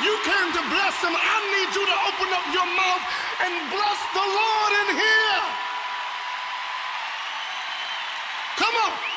you came to bless him, I need you to open up your mouth and bless the Lord in here. Come on.